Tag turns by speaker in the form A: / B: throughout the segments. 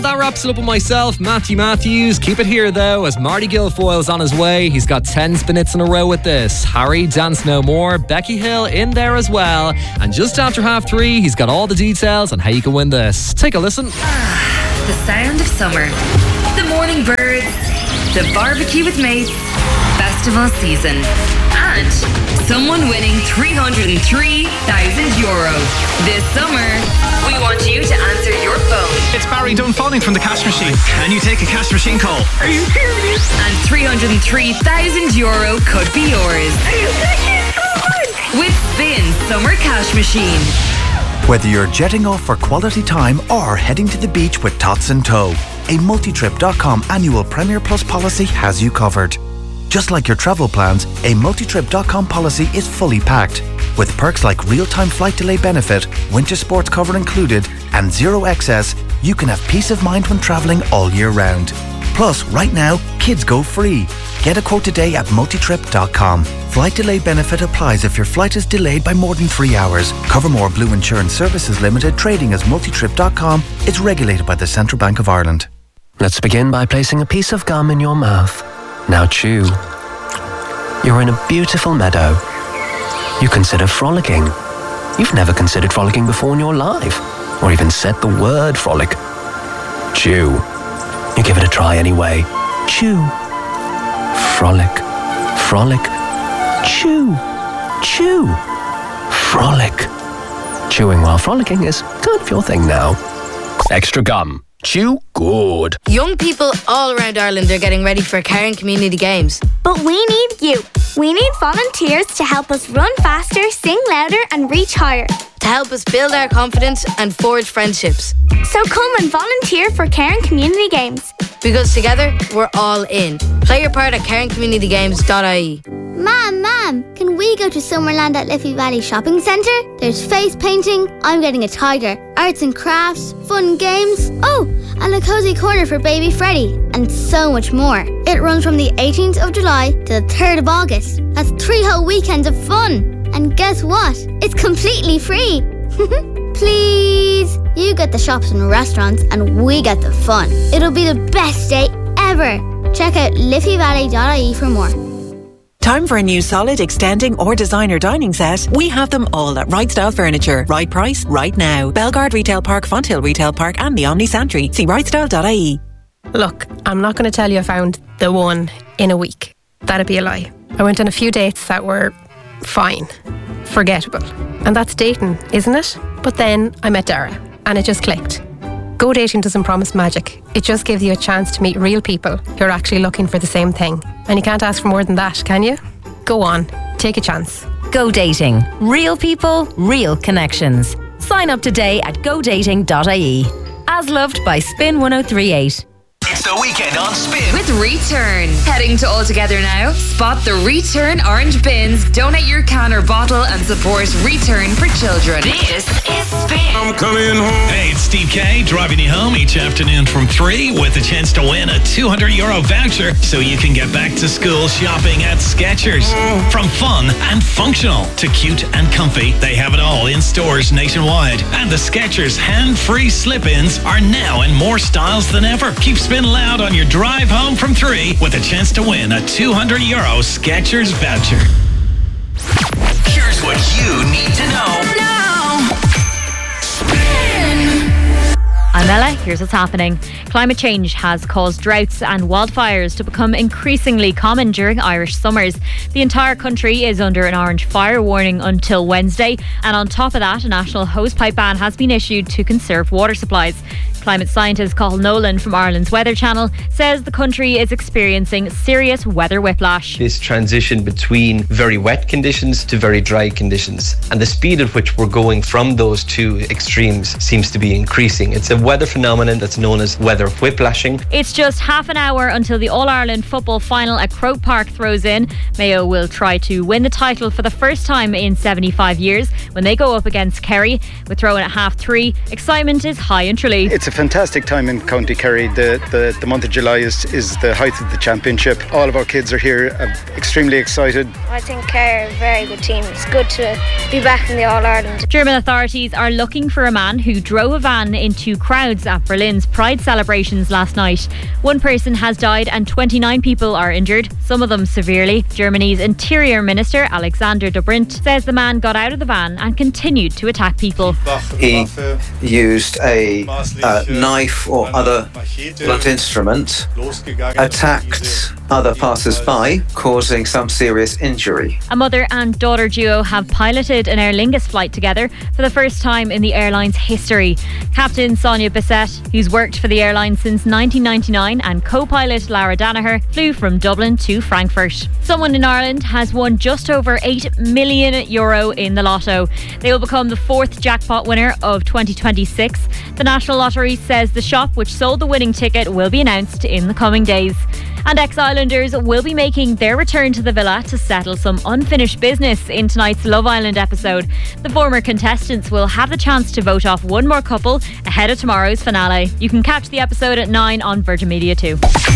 A: That wraps it up with myself, Matthew Matthews. Keep it here though, as Marty Guilfoyle's on his way. He's got 10 spin-hits in a row with this. Harry, Dance No More, Becky Hill in there as well. And just after 3:30, he's got all the details on how you can win this. Take a listen.
B: The sound of summer, the morning birds, the barbecue with mates, festival season, and someone winning €303,000. This summer, we want you to answer your phone.
C: It's Barry Dunfanning from the Cash Machine. Can you take a Cash Machine call? Are you serious?
B: And €303,000 could be yours.
C: Are you serious?
B: With Spin Summer Cash Machine.
D: Whether you're jetting off for quality time or heading to the beach with Tots in tow, a multitrip.com annual Premier Plus policy has you covered. Just like your travel plans, a multitrip.com policy is fully packed. With perks like real-time flight delay benefit, winter sports cover included, and zero excess, you can have peace of mind when travelling all year round. Plus, right now, kids go free. Get a quote today at multitrip.com. Flight delay benefit applies if your flight is delayed by more than 3 hours. Covermore Blue Insurance Services Limited, trading as multitrip.com. It's regulated by the Central Bank of Ireland.
E: Let's begin by placing a piece of gum in your mouth. Now chew. You're in a beautiful meadow. You consider frolicking. You've never considered frolicking before in your life, or even said the word frolic. Chew. You give it a try anyway. Chew. Frolic. Frolic. Chew. Chew. Frolic. Chewing while frolicking is kind of your thing now. Extra gum. Chew good.
F: Young people all around Ireland are getting ready for Cairn Community Games.
G: But we need you. We need volunteers to help us run faster, sing louder and reach higher.
F: To help us build our confidence and forge friendships.
G: So come and volunteer for Cairn Community Games.
F: Because together, we're all in. Play your part at cairncommunitygames.ie.
G: Mom, can we go to Summerland at Liffey Valley Shopping Centre? There's face painting, I'm getting a tiger, arts and crafts, fun games, and a cosy corner for baby Freddie, and so much more. It runs from the 18th of July to the 3rd of August. That's 3 whole weekends of fun. And guess what? It's completely free. Please. You get the shops and restaurants and we get the fun. It'll be the best day ever. Check out liffeyvalley.ie for more.
H: Time for a new solid, extending or designer dining set? We have them all at Right Style Furniture. Right price, right now. Belgard Retail Park, Fonthill Retail Park and the Omni Santry. See rightstyle.ie.
I: Look, I'm not going to tell you I found the one in a week. That'd be a lie. I went on a few dates that were fine, forgettable. And that's dating, isn't it? But then I met Dara and it just clicked. Go dating doesn't promise magic. It just gives you a chance to meet real people who are actually looking for the same thing. And you can't ask for more than that, can you? Go on, take a chance.
J: Go dating. Real people, real connections. Sign up today at godating.ie. As loved by Spin 1038.
C: It's the weekend on Spin.
B: With Return. Heading to All Together now. Spot the Return orange bins, donate your can or bottle and support Return for children. This is Spin.
K: I'm coming home. Hey, it's Steve K driving you home each afternoon from 3 with a chance to win a €200 voucher so you can get back to school shopping at Skechers. From fun and functional to cute and comfy, they have it all in stores nationwide. And the Skechers hand-free slip-ins are now in more styles than ever. Keep spin loud on your drive home from 3 with a chance to win a €200 Skechers voucher.
C: Here's what you need to know now.
L: Spin. I'm Ella. Here's what's happening. Climate change has caused droughts and wildfires to become increasingly common during Irish summers. The entire country is under an orange fire warning until Wednesday. And on top of that, a national hosepipe ban has been issued to conserve water supplies. Climate scientist Cathal Nolan from Ireland's Weather Channel says the country is experiencing serious weather whiplash.
M: This transition between very wet conditions to very dry conditions, and the speed at which we're going from those two extremes seems to be increasing. It's a weather phenomenon that's known as weather whiplashing.
L: It's just half an hour until the All-Ireland football final at Croke Park throws in. Mayo will try to win the title for the first time in 75 years when they go up against Kerry. With throw-in at 3:30, excitement is high in Tralee.
N: It's a fantastic time in County Kerry. The month of July is the height of the championship. All of our kids are here, extremely excited.
O: I think Kerry are a very good team. It's good to be back in the All-Ireland.
L: German authorities are looking for a man who drove a van into crowds at Berlin's Pride celebrations last night. One person has died and 29 people are injured, some of them severely. Germany's Interior Minister Alexander Dobrindt says the man got out of the van and continued to attack people.
P: He used a knife or other blunt instrument, attacked other passers-by, causing some serious injury.
L: A mother and daughter duo have piloted an Aer Lingus flight together for the first time in the airline's history. Captain Sonia Bissett, who's worked for the airline since 1999, and co-pilot Lara Danaher flew from Dublin to Frankfurt. Someone in Ireland has won just over €8 million in the lotto. They will become the fourth jackpot winner of 2026. The National Lottery says the shop which sold the winning ticket will be announced in the coming days. And ex-Islanders will be making their return to the villa to settle some unfinished business in tonight's Love Island episode. The former contestants will have the chance to vote off one more couple ahead of tomorrow's finale. You can catch the episode at 9 on Virgin Media 2.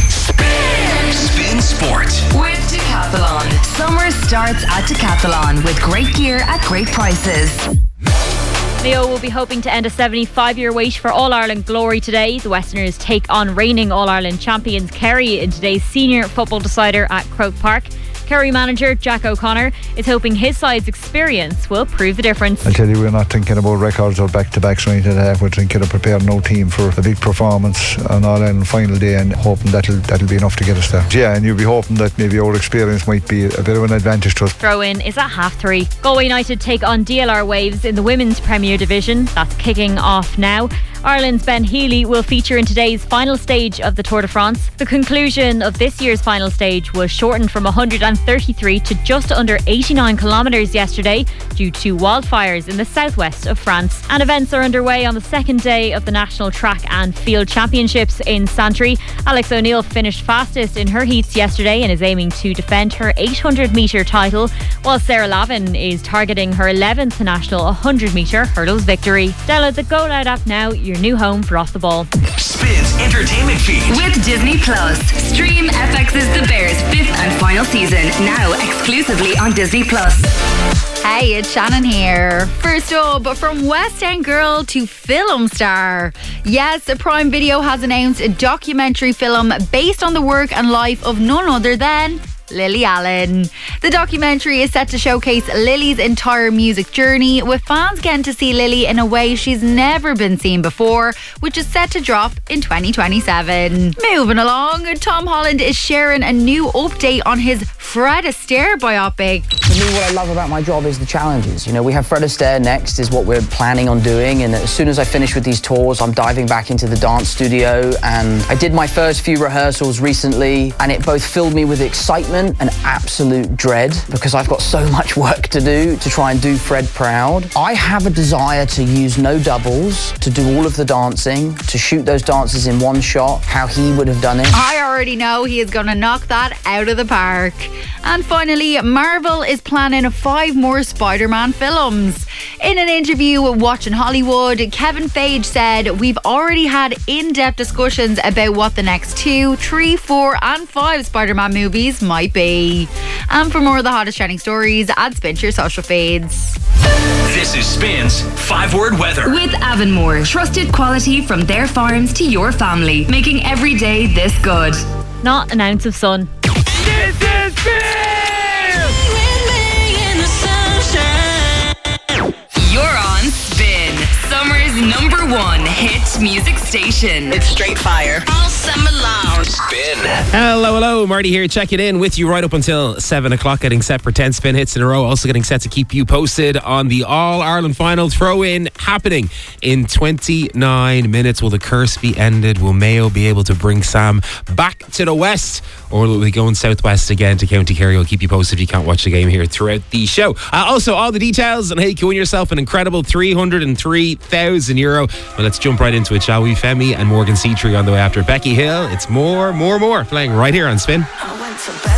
Q: Spin Sport
B: with Decathlon. Summer starts at Decathlon with great gear at great prices.
L: Mayo will be hoping to end a 75-year wait for All-Ireland glory today. The Westerners take on reigning All-Ireland champions Kerry in today's senior football decider at Croke Park. Kerry manager Jack O'Connor is hoping his side's experience will prove the difference.
R: I'll tell you, we're not thinking about records or back-to-backs or anything like that. We're thinking of preparing our team for a big performance on All-Ireland final day and hoping that'll be enough to get us there. Yeah, and you'll be hoping that maybe our experience might be a bit of an advantage to us.
L: Throw-in is at 3:30. Galway United take on DLR Waves in the Women's Premier Division. That's kicking off now. Ireland's Ben Healy will feature in today's final stage of the Tour de France. The conclusion of this year's final stage was shortened from 133 to just under 89 kilometres yesterday due to wildfires in the southwest of France. And events are underway on the second day of the National Track and Field Championships in Santry. Alex O'Neill finished fastest in her heats yesterday and is aiming to defend her 800-metre title, while Sarah Lavin is targeting her 11th national 100-metre hurdles victory. Download the Go Loud app now, your new home for Off the Ball.
Q: Spins entertainment feed
B: with Disney Plus. Stream FX's The Bears' 5th and final season now exclusively on Disney Plus.
S: Hey, it's Shannon here. First up, from West End girl to film star. Yes, Prime Video has announced a documentary film based on the work and life of none other than Lily Allen. The documentary is set to showcase Lily's entire music journey, with fans getting to see Lily in a way she's never been seen before, which is set to drop in 2027. Moving along, Tom Holland is sharing a new update on his Fred Astaire biopic.
T: For me, what I love about my job is the challenges. You know, we have Fred Astaire next, is what we're planning on doing, and as soon as I finish with these tours, I'm diving back into the dance studio, and I did my first few rehearsals recently, and it both filled me with excitement and absolute dread, because I've got so much work to do to try and do Fred proud. I have a desire to use no doubles, to do all of the dancing, to shoot those dances in one shot, how he would have done it.
S: I already know he is going to knock that out of the park. And finally, Marvel is planning 5 more Spider-Man films. In an interview with Watching Hollywood, Kevin Feige said, "We've already had in-depth discussions about what the next 2, 3, 4 and 5 Spider-Man movies might be." And for more of the hottest trending stories, add Spin to your social feeds.
Q: This is Spin's 5-word weather
B: with Avonmore. Trusted quality from their farms to your family, making every day this good.
L: Not an ounce of sun.
Q: This is Spin!
B: You're on Spin, summer's #1 hit music station.
U: It's straight fire all summer long.
Q: Spin.
V: Hello, Marty here, checking in with you right up until 7 o'clock, getting set for 10 spin hits in a row. Also getting set to keep you posted on the All-Ireland final throw-in happening in 29 minutes. Will the curse be ended? Will Mayo be able to bring Sam back to the west? Or will we go in southwest again to County Kerry? We'll keep you posted if you can't watch the game here throughout the show. Also, all the details, and hey, you can win yourself an incredible €303,000. Well, let's jump right into it, shall we? Femi and Morgan Seatree on the way after Becky Hill. It's more playing right here on Spin.